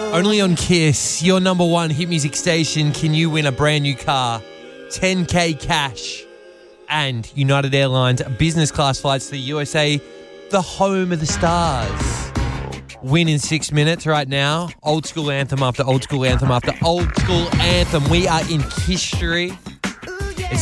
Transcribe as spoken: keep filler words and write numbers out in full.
Only on Kiss, your number one hit music station. Can you win a brand new car, ten K cash, and United Airlines business class flights to the U S A, the home of the stars? Win in six minutes right now. Old school anthem after old school anthem after old school anthem. We are in history.